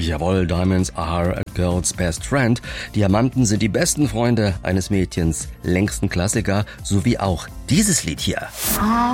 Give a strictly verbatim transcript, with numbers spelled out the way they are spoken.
Jawohl, Diamonds are a girl's best friend. Diamanten sind die besten Freunde eines Mädchens. Längsten Klassiker, sowie auch dieses Lied hier.